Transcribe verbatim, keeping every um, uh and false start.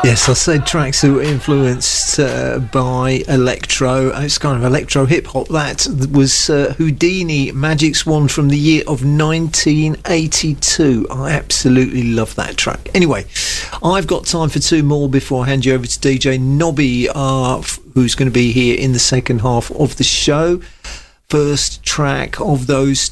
Yes, I said tracks that were influenced uh, by electro. It's kind of electro hip hop. That was uh, Houdini, Magic Swan from the year of nineteen eighty-two. I absolutely love that track. Anyway, I've got time for two more before I hand you over to D J Nobby, uh, who's going to be here in the second half of the show. First track of those